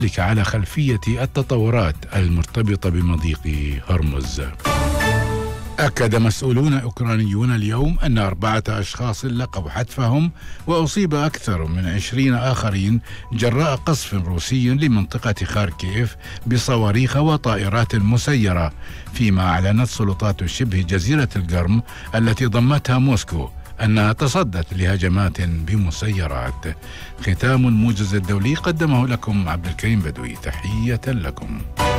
ذلك على خلفية التطورات المرتبطة بمضيق هرمز. أكد مسؤولون أوكرانيون اليوم أن 4 أشخاص لقوا حتفهم، وأصيب أكثر من 20 آخرين جراء قصف روسي لمنطقة خاركيف بصواريخ وطائرات مسيرة، فيما أعلنت سلطات شبه جزيرة القرم التي ضمتها موسكو أنها تصدت لهجمات بمسيرات. ختام الموجز الدولي قدمه لكم عبد الكريم بدوي، تحية لكم.